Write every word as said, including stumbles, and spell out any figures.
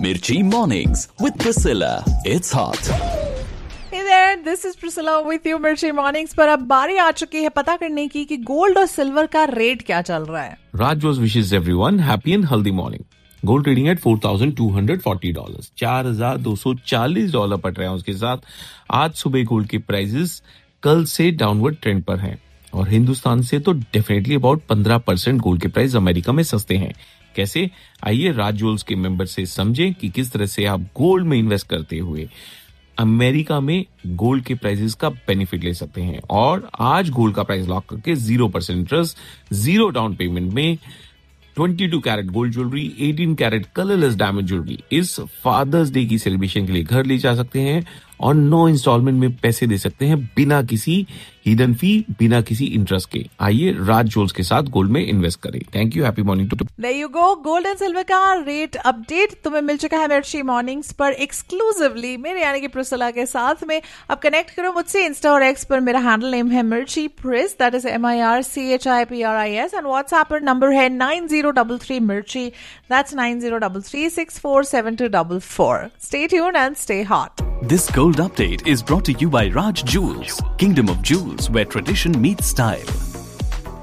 Mirchi Mornings with Priscilla. It's hot. Hey there, this is Priscilla with you, Mirchi Mornings. पर अब बारी आ चुकी है पता करने की कि गोल्ड और सिल्वर का रेट क्या चल रहा है. Raj Jewels wishes everyone happy and healthy morning. Gold trading at four thousand two hundred forty dollars. चार हज़ार दो सौ चालीस डॉलर पर ट्रेड के साथ आज सुबह गोल्ड के प्राइसेस कल से डाउनवर्ड ट्रेंड पर हैं और हिंदुस्तान से तो डेफिनेटली अबाउट पंद्रह परसेंट गोल्ड के प्राइस अमेरिका में सस्ते हैं. कैसे? आइए राज ज्वेल्स के मेंबर से समझें कि किस तरह से आप गोल्ड में इन्वेस्ट करते हुए अमेरिका में गोल्ड के प्राइसेस का बेनिफिट ले सकते हैं. और आज गोल्ड का प्राइस लॉक करके zero percent interest, zero down payment में बाईस कैरेट गोल्ड ज्वेलरी, अठारह कैरेट कलरलेस डायमंड ज्वेलरी इस फादर्स डे की सेलिब्रेशन के लिए घर ले जा सकते हैं और नौ इंस्टॉलमेंट में पैसे दे सकते हैं बिना किसी हिडन फी, बिना किसी इंटरेस्ट के. आइए राज ज्वेल्स के साथ गोल्ड में इन्वेस्ट करें. Thank you. Happy morning to There you go. Gold and silver का रेट अपडेट तुम्हें मिल चुका है मिर्ची मॉर्निंग्स पर एक्सक्लूसिवली मेरे यानी कि प्रिसिला के साथ में. अब कनेक्ट करो मुझसे इंस्टा और एक्स पर. मेरा हैंडल नेम है मिर्ची प्रिस, that is M I R C H I P R I S, and WhatsApp पर नंबर है नाइन जीरो थ्री थ्री मिर्ची, that's nine zero three three six four seven to four four. Stay tuned and stay hot. This gold update is brought to you by Raj Jewels, Kingdom of Jewels, where tradition meets style.